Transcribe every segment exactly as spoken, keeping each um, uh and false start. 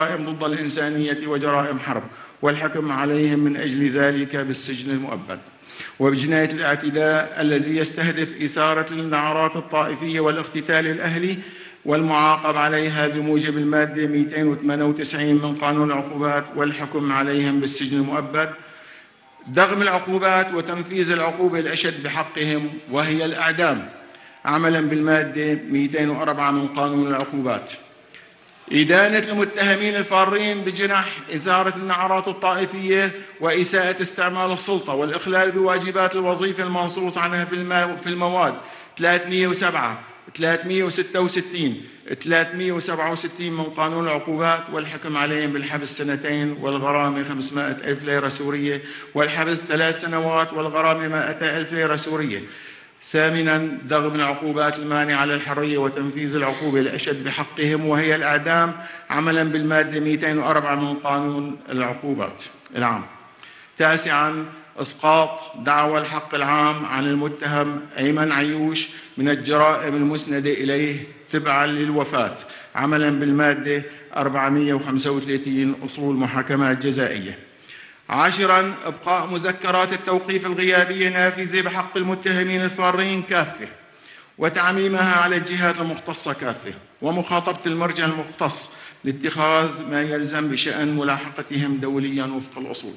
جرائم ضد الإنسانية وجرائم حرب، والحكم عليهم من أجل ذلك بالسجن المؤبد. وبجناية الاعتداء الذي يستهدف إثارة النعرات الطائفية والاغتيال الأهلي والمعاقب عليها بموجب المادة مئتين وثمانية وتسعين من قانون العقوبات، والحكم عليهم بالسجن المؤبد. دغم العقوبات وتنفيذ العقوبة الأشد بحقهم وهي الإعدام عملاً بالمادة مئتين وأربعة من قانون العقوبات. إدانة المتهمين الفارين بجنح إثارة النعرات الطائفية وإساءة استعمال السلطة والإخلال بواجبات الوظيفة المنصوص عنها في المواد ثلاثمئة وسبعة، ثلاثمئة وستة وستين، ثلاثمئة وسبعة وستين من قانون العقوبات، والحكم عليهم بالحبس سنتين والغرامة خمسمائة ألف ليرة سورية، والحبس ثلاث سنوات والغرامة مائة ألف ليرة سورية. ثامناً دغم العقوبات المانعة للحرية وتنفيذ العقوبة الأشد بحقهم وهي الإعدام عملاً بالمادة مئتين وأربعة من قانون العقوبات العام. تاسعاً إسقاط دعوى الحق العام عن المتهم أيمن عيوش من الجرائم المسندة إليه تبعاً للوفاة عملاً بالمادة أربعمئة وخمسة وثلاثين أصول محاكمات جزائية. عاشراً إبقاء مذكرات التوقيف الغيابية نافذة بحق المتهمين الفارين كافة، وتعميمها على الجهات المختصة كافة، ومخاطبة المرجع المختص لاتخاذ ما يلزم بشأن ملاحقتهم دولياً وفق الأصول.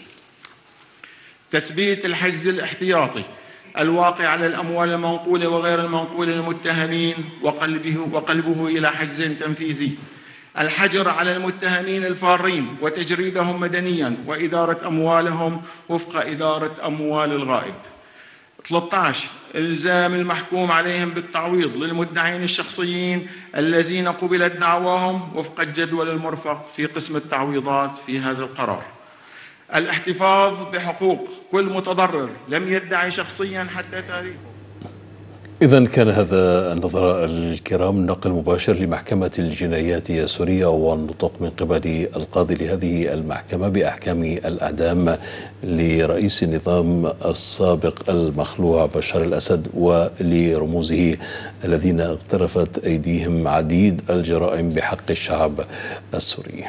تثبيت الحجز الاحتياطي الواقع على الأموال المنقولة وغير المنقولة للمتهمين وقلبه, وقلبه إلى حجز تنفيذي. الحجر على المتهمين الفارين وتجريدهم مدنياً وإدارة أموالهم وفق إدارة أموال الغائب. ثلاثة عشر إلزام المحكوم عليهم بالتعويض للمدعين الشخصيين الذين قبلت دعواهم وفق الجدول المرفق في قسم التعويضات في هذا القرار. الاحتفاظ بحقوق كل متضرر لم يدعي شخصياً حتى تاريخه. إذن كان هذا النظراء الكرام نقل مباشر لمحكمة الجنايات السورية والنطق من قبل القاضي لهذه المحكمة بأحكام الإعدام لرئيس النظام السابق المخلوع بشار الأسد ولرموزه الذين اقترفت أيديهم عديد الجرائم بحق الشعب السوري.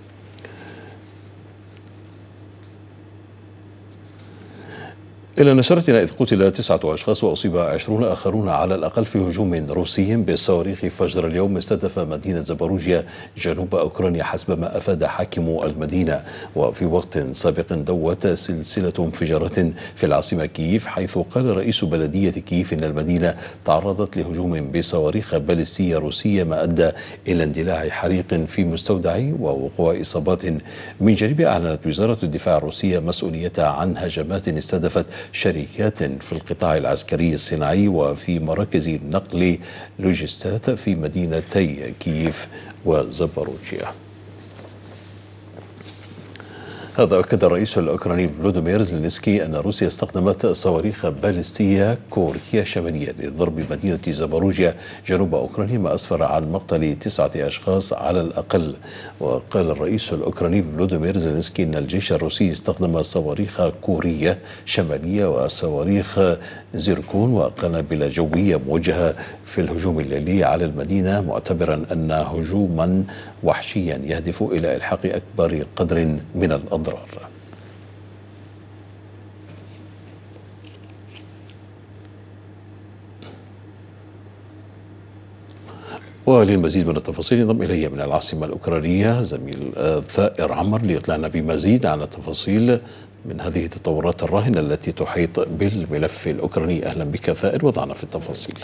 إلى نشرتنا، إذ قتل تسعة أشخاص وأصيب عشرون آخرون على الأقل في هجوم روسي بالصواريخ فجر اليوم استهدف مدينة زاباروجيا جنوب أوكرانيا حسب ما أفاد حاكم المدينة. وفي وقت سابق دوت سلسلة انفجارات في العاصمة كييف، حيث قال رئيس بلدية كييف إن المدينة تعرضت لهجوم بصواريخ باليستية روسية ما أدى إلى اندلاع حريق في مستودع ووقوع إصابات. من جانبها أعلنت وزارة الدفاع الروسية مسؤوليتها عن هجمات استهدفت شركات في القطاع العسكري الصناعي وفي مراكز نقل لوجستات في مدينتي كييف وزاباروجيا. هذا أكد الرئيس الأوكراني فلوديمير زيلينسكي أن روسيا استخدمت صواريخ باليستية كورية شمالية لضرب مدينة زاباروجيا جنوب أوكرانيا، ما أسفر عن مقتل تسعة أشخاص على الأقل. وقال الرئيس الأوكراني فلوديمير زيلينسكي أن الجيش الروسي استخدم صواريخ كورية شمالية وصواريخ زيركون وقنابل جوية موجهة في الهجوم الليلي على المدينة، معتبرا أن هجوما وحشيا يهدف إلى إلحاق أكبر قدر من الأضرار. وللمزيد من التفاصيل ينضم إلي من العاصمة الأوكرانية زميل ثائر عمر ليطلعنا بمزيد عن التفاصيل من هذه التطورات الراهنة التي تحيط بالملف الأوكراني. أهلا بك ثائر، وضعنا في التفاصيل.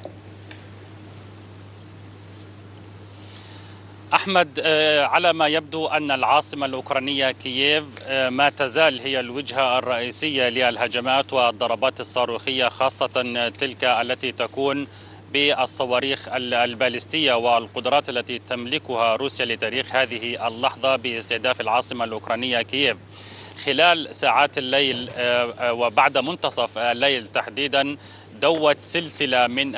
أحمد، على ما يبدو أن العاصمة الأوكرانية كييف ما تزال هي الوجهة الرئيسية للهجمات والضربات الصاروخية، خاصة تلك التي تكون بالصواريخ الباليستية والقدرات التي تملكها روسيا لتاريخ هذه اللحظة باستهداف العاصمة الأوكرانية كييف. خلال ساعات الليل وبعد منتصف الليل تحديدا دوت سلسلة من